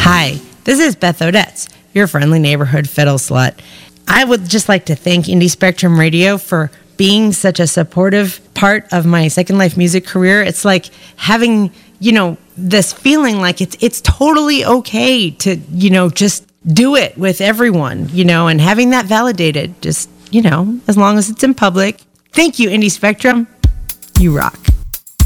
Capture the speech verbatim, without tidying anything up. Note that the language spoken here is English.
Hi, this is Beth Odets, your friendly neighborhood fiddle slut. I would just like to thank Indie Spectrum Radio for being such a supportive part of my Second Life music career. It's like having, you know, this feeling like it's it's totally okay to, you know, just do it with everyone, you know, and having that validated, just, you know, as long as it's in public. Thank you, Indie Spectrum. You rock.